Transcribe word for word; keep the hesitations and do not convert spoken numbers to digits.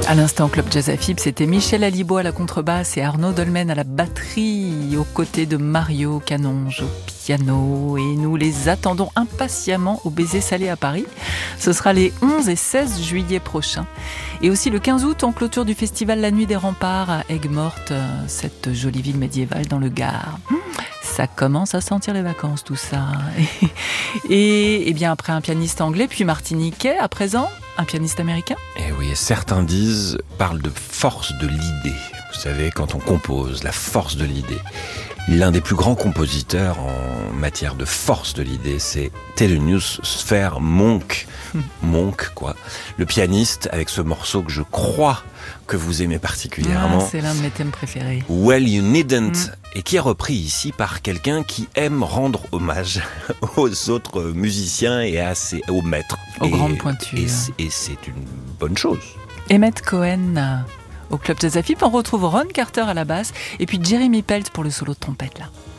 À l'instant, Club Jazz à Fib, c'était Michel Alibo à la contrebasse et Arnaud Dolmen à la batterie, aux côtés de Mario Canonge au piano. Et nous les attendons impatiemment au Baiser Salé à Paris. Ce sera les onze et seize juillet prochains. Et aussi le quinze août, en clôture du festival La Nuit des Remparts à Aigues-Mortes, cette jolie ville médiévale dans le Gard. Ça commence à sentir les vacances, tout ça. Et, et bien après un pianiste anglais, puis martiniquais, à présent, un pianiste américain. Et oui, certains disent, parlent de force de l'idée. Vous savez, quand on compose, la force de l'idée. L'un des plus grands compositeurs en matière de force de l'idée, c'est Thelonious Sphere Monk. Monk, quoi. Le pianiste, avec ce morceau que je crois que vous aimez particulièrement. Ah, c'est l'un de mes thèmes préférés. Well You Needn't, mm. et qui est repris ici par quelqu'un qui aime rendre hommage aux autres musiciens et à ses, aux maîtres. Aux et, grandes pointures. Et, et c'est une bonne chose. Emmett Cohen au Club Jazz à Fib, on retrouve Ron Carter à la basse et puis Jeremy Pelt pour le solo de trompette là.